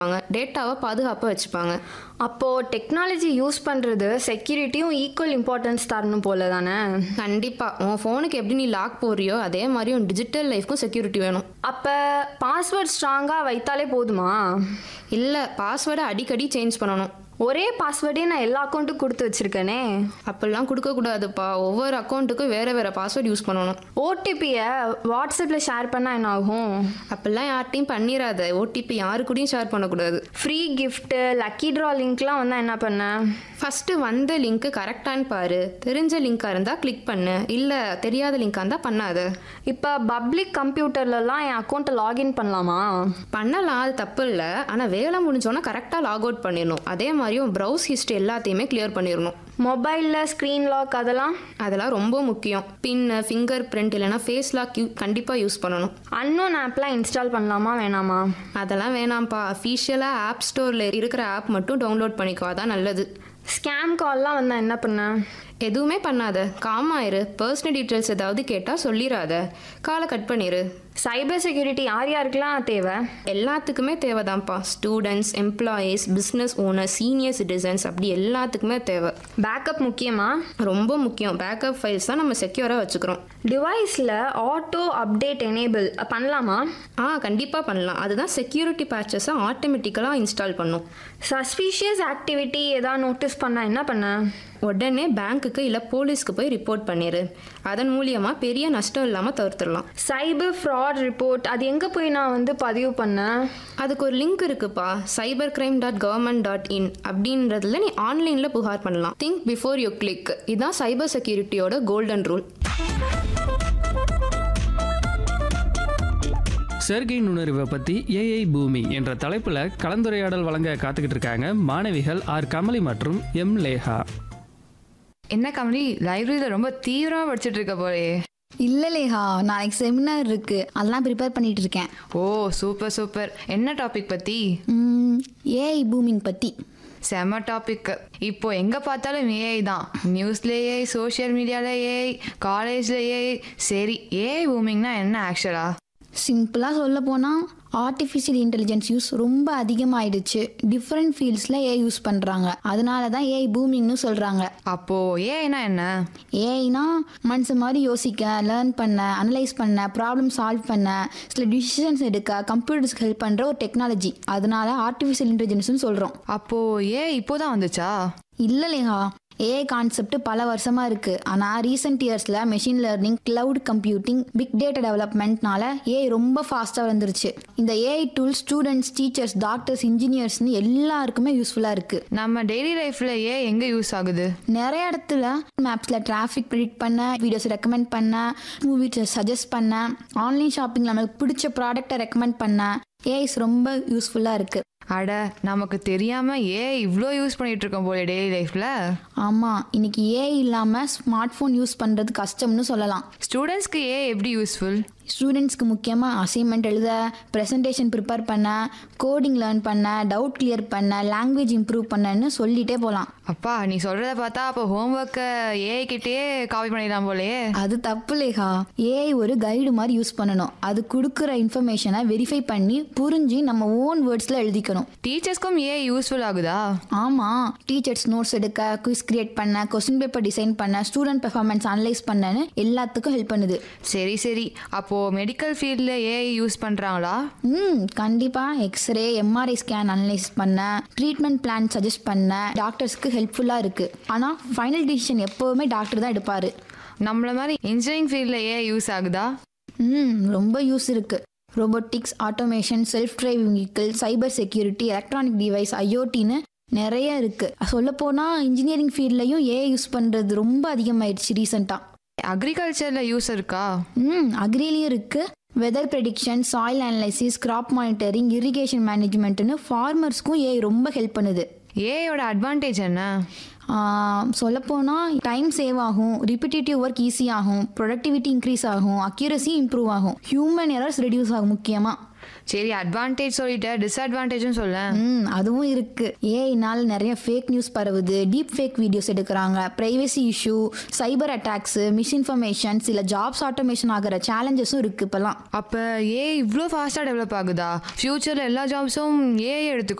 டேட்டாவை பாதுகாப்பாக வச்சுப்பாங்க. அப்போது டெக்னாலஜி யூஸ் பண்ணுறது செக்யூரிட்டியும் ஈக்குவல் இம்பார்ட்டன்ஸ் தரணும் போல தானே? கண்டிப்பாக உன் ஃபோனுக்கு எப்படி நீ லாக் போடுறியோ அதே மாதிரி உன் டிஜிட்டல் லைஃப்க்கும் செக்யூரிட்டி வேணும். அப்போ பாஸ்வேர்ட் ஸ்ட்ராங்காக வைத்தாலே போதுமா? இல்லை, பாஸ்வேர்டை அடிக்கடி சேஞ்ச் பண்ணணும். ஒரே பாஸ்வேர்டே நான் எல்லா அக்கௌண்ட்டும் கொடுத்து வச்சுருக்கேனே. அப்படிலாம் கொடுக்கக்கூடாதுப்பா. ஒவ்வொரு அக்கௌண்ட்டுக்கும் வேறு வேறு பாஸ்வேர்ட் யூஸ் பண்ணணும். ஓடிபியை வாட்ஸ்அப்பில் ஷேர் பண்ணால் என்ன ஆகும்? அப்படிலாம் யார்ட்டையும் பண்ணிடாத. ஓடிபி யாரு கூடயும் ஷேர் பண்ணக்கூடாது. ஃப்ரீ கிஃப்ட்டு, லக்கி ட்ரா லிங்க்லாம் வந்தால் என்ன பண்ண? ஃபஸ்ட்டு வந்த லிங்க்கு கரெக்டானு பாரு. தெரிஞ்ச லிங்காக இருந்தால் கிளிக் பண்ணு, இல்லை தெரியாத லிங்காக இருந்தால் பண்ணாத. இப்போ பப்ளிக் கம்ப்யூட்டர்லலாம் என் அக்கௌண்ட்டை லாகின் பண்ணலாமா? பண்ணலாம், அது தப்பு இல்லை. ஆனால் வேலை முடிஞ்சோன்னா கரெக்டாக லாக் அவுட் பண்ணிடணும். அதே மாதிரி ப்ரௌஸ் ஹிஸ்ட்ரி எல்லாத்தையுமே கிளியர் பண்ணிடணும். மொபைலில் ஸ்க்ரீன் லாக் அதெல்லாம் ரொம்ப முக்கியம். பின், ஃபிங்கர் பிரிண்ட் இல்லைனா ஃபேஸ் லாக் கண்டிப்பாக யூஸ் பண்ணணும். அன்னோன் ஆப்லாம் இன்ஸ்டால் பண்ணலாமா வேணாமா? அதெல்லாம் வேணாம்ப்பா. அஃபீஷியலாக ஆப் ஸ்டோரில் இருக்கிற ஆப் மட்டும் டவுன்லோட் பண்ணிக்கோ, அதான் நல்லது. ஸ்கேம் கால்லாம் வந்தால் என்ன பண்ண? எதுவுமே பண்ணாத, காமாயிரு. பர்சனல் டீட்டெயில்ஸ் ஏதாவது கேட்டால் சொல்லிடாத, காலை கட் பண்ணிடு. சைபர் செக்யூரிட்டி யார் யாருக்கெல்லாம் தேவை? எல்லாத்துக்குமே தேவைதான்ப்பா. Students, employees, business owner, senior citizens, அப்படி எல்லாத்துக்குமே தேவை. பேக்கப் முக்கியமா? ரொம்ப முக்கியம். பேக்கப் ஃபைல்ஸ் தான் நம்ம செக்யூராக வச்சுக்கிறோம். டிவைஸில் ஆட்டோ அப்டேட் எனேபிள் பண்ணலாமா? கண்டிப்பாக பண்ணலாம். அதுதான் செக்யூரிட்டி பேட்சஸை ஆட்டோமேட்டிக்கலாக இன்ஸ்டால் பண்ணும். சஸ்பீஷியஸ் ஆக்டிவிட்டி ஏதாவது நோட்டீஸ் பண்ணால் என்ன பண்ண? உடனே பேங்க்குக்கு இல்லை போலீஸ்க்கு போய் ரிப்போர்ட் பண்ணிடு. அதன் மூலியமாக பெரிய நஷ்டம் இல்லாமல் தவிர்த்துடலாம். சைபர் ஃப்ராட் ரிப்போர்ட் அது எங்கே போய் நான் பதிவு பண்ணேன்? அதுக்கு ஒரு லிங்க் இருக்குப்பா, cybercrime.government.in அப்படின்றதுல நீ ஆன்லைனில் புகார் பண்ணலாம். Think before you click. இதுதான் சைபர் செக்யூரிட்டியோட கோல்டன் ரூல். செயற்கை நுண்ணறிவை பற்றி ஏஐ பூமி என்ற தலைப்பில் கலந்துரையாடல் வழங்க காத்துக்கிட்டு இருக்காங்க மாணவிகள் ஆர் கமலி மற்றும் எம் லேஹா. என்ன கமலி, லைப்ரரியில் ரொம்ப தீவிரமாக படிச்சுட்டு இருக்க போலே? இல்லை லேஹா, நாளைக்கு செமினார் இருக்கு, அதெல்லாம் ப்ரிப்பேர் பண்ணிட்டு இருக்கேன். ஓ சூப்பர் சூப்பர். என்ன டாபிக் பற்றி? ஏஐ பூமிங் பற்றி. செம டாபிக். இப்போ எங்கே பார்த்தாலும் ஏஐ தான். நியூஸ்ல ஏஐ, சோஷியல் மீடியாவில் ஏஐ, காலேஜில் ஏஐ. சரி, ஏஐ பூமிங்னா என்ன ஆக்சுவலா? சிம்பிளாக சொல்ல போனால் ஆர்டிஃபிஷியல் இன்டெலிஜென்ஸ் யூஸ் ரொம்ப அதிகமாகிடுச்சு. டிஃப்ரெண்ட் ஃபீல்ட்ஸில் ஏஐ யூஸ் பண்ணுறாங்க. அதனால தான் ஏஐ பூமிங்னு சொல்கிறாங்க. அப்போது ஏஐனா என்ன? ஏஐனா மனுஷன் மாதிரி யோசிக்க, லேர்ன் பண்ண, அனலைஸ் பண்ண, ப்ராப்ளம் சால்வ் பண்ண, சில டிசிஷன்ஸ் எடுக்க கம்ப்யூட்டர்ஸ்க்கு ஹெல்ப் பண்ணுற ஒரு டெக்னாலஜி. அதனால ஆர்டிஃபிஷியல் இன்டெலிஜென்ஸ்னு சொல்கிறோம். அப்போது ஏஐ இப்போதான் வந்துச்சா? இல்லை லேஹா, ஏஐ கான்செப்ட் பல வருஷமாக இருக்குது. ஆனால் ரீசெண்ட் இயர்ஸில் machine learning, cloud computing, big data டெவலப்மெண்ட்னால AI ரொம்ப ஃபாஸ்ட்டாக வந்துருச்சு. இந்த AI tool students, teachers, doctors, இன்ஜினியர்ஸ்னு எல்லாருக்குமே யூஸ்ஃபுல்லாக இருக்குது. நம்ம டெய்லி லைஃப்பில் ஏஐ எங்கே யூஸ் ஆகுது? நிறைய இடத்துல மேப்ஸில் டிராஃபிக் ப்ரிடிக்ட் பண்ண, வீடியோஸ் ரெக்கமெண்ட் பண்ண, மூவிஸ் சஜஸ்ட் பண்ண, ஆன்லைன் ஷாப்பிங் நம்மளுக்கு பிடிச்ச ப்ராடக்டை ரெக்கமெண்ட் பண்ண ஏஐஸ் ரொம்ப யூஸ்ஃபுல்லாக இருக்குது. அட, நமக்கு தெரியாமல் ஏஐ இவ்வளோ யூஸ் பண்ணிகிட்டு இருக்கோம் போல டெய்லி லைஃப்பில். ஆமாம், இன்னைக்கு ஏஐ இல்லாமல் ஸ்மார்ட் ஃபோன் யூஸ் பண்ணுறது கஷ்டம்னு சொல்லலாம். ஸ்டூடெண்ட்ஸ்க்கு ஏஐ எப்படி யூஸ்ஃபுல்? ஸ்டூடெண்ட்ஸ்க்கு முக்கியமாக அசைன்மெண்ட் எழுத, ப்ரெசன்டேஷன் ப்ரிப்பேர் பண்ண, கோடிங் லேர்ன் பண்ண, டவுட் கிளியர் பண்ண, லாங்குவேஜ் இம்ப்ரூவ் பண்ணன்னு சொல்லிகிட்டே போகலாம். அப்பா, நீ சொல்கிறத பார்த்தா அப்போ ஹோம்ஒர்க்கை ஏஐ கிட்டேயே காப்பி பண்ணிடலாம் போலையே. அது தப்பு லேஹா. ஏஐ ஒரு கைடு மாதிரி யூஸ் பண்ணணும். அது கொடுக்குற இன்ஃபர்மேஷனை வெரிஃபை பண்ணி புரிஞ்சு நம்ம ஓன் வேர்ட்ஸில் எழுதிக்கணும். டீச்சர்ஸ்க்கும் ஏஐ யூஸ்ஃபுல் ஆகுதா? ஆமாம், டீச்சர்ஸ் நோட்ஸ் எடுக்க, குவிஸ் கிரியேட் பண்ண, கொஸ்டின் பேப்பர் டிசைன் பண்ண, ஸ்டூடெண்ட் பெர்ஃபார்மன்ஸ் அனலைஸ் பண்ணன்னு எல்லாத்துக்கும் ஹெல்ப் பண்ணுது. சரி சரி, அப்போது மெடிக்கல் ஃபீல்டில் ஏஐ யூஸ் பண்ணுறாங்களா? கண்டிப்பாக. எக்ஸ்ரே, எம்ஆர்ஐ ஸ்கேன் அனலைஸ் பண்ண, ட்ரீட்மெண்ட் பிளான் சஜஸ்ட் பண்ண டாக்டர்ஸ்க்கு ஹெல்ப்ஃபுல்லாக இருக்குது. ஆனால் ஃபைனல் டிசிஷன் எப்போவுமே டாக்டர் தான் எடுப்பார். நம்மள மாதிரி இன்ஜினியரிங் ஃபீல்டில் ஏஐ யூஸ் ஆகுதா? ரொம்ப யூஸ் இருக்குது. Robotics, automation, self driving vehicle, cyber security, electronic device, ஐஓடின்னு நிறைய இருக்குது. சொல்லப்போனால் இன்ஜினியரிங் ஃபீல்ட்லையும் ஏஐ யூஸ் பண்ணுறது ரொம்ப அதிகமாகிடுச்சு ரீசெண்டாக. அக்ரிகல்ச்சரில் யூஸ் இருக்கா? அக்ரிலையும் இருக்குது. Weather prediction, soil analysis, graph monitoring, irrigation மேனேஜ்மெண்ட்னு ஃபார்மர்ஸ்க்கும் AI ரொம்ப ஹெல்ப் பண்ணுது. ஏஐயோட அட்வான்டேஜ் என்ன? சொல்லப்போனால் டைம் சேவ் ஆகும், ரிப்பிட்டேட்டிவ் ஒர்க் ஈஸி ஆகும், ப்ரொடக்டிவிட்டி இன்க்ரீஸ் ஆகும், அக்யூரசி இம்ப்ரூவ் ஆகும், ஹியூமன் எரர்ஸ் ரெடியூஸ் ஆகும். முக்கியமாக சரி, அட்வான்டேஜ் சொல்லிட்டேன், டிஸ்அட்வான்டேஜும் சொல்ல. அதுவும் இருக்கு. ஏஐனால நிறைய ஃபேக் நியூஸ் பரவுது, டீப் ஃபேக் வீடியோஸ் எடுக்கிறாங்க, பிரைவசி இஷ்யூ, சைபர் அட்டாக்ஸ், மிஸ்இன்ஃபர்மேஷன், சில ஜாப்ஸ் ஆட்டோமேஷன் ஆகிற சேலஞ்சஸும் இருக்கு இப்பெல்லாம். அப்போ ஏஐ இவ்வளோ ஃபாஸ்ட்டாக டெவலப் ஆகுதா? ஃப்யூச்சரில் எல்லா ஜாப்ஸும் ஏஐ எடுத்துக்கும்.